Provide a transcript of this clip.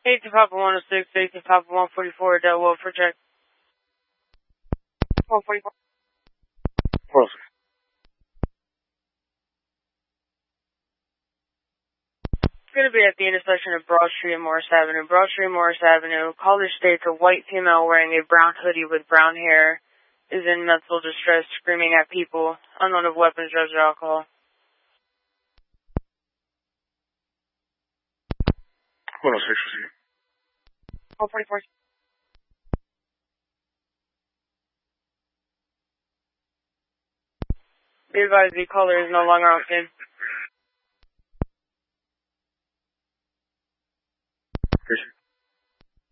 8 to Papa 106, 8 to Papa 144, Del Wolf for check. 144. 406. It's going to be at the intersection of Broad Street and Morris Avenue. Broad Street and Morris Avenue. Caller states a white female wearing a brown hoodie with brown hair is in mental distress, screaming at people. Unknown of weapons, drugs, or alcohol. 106, proceed. 144. Be advised, the caller is no longer on scene.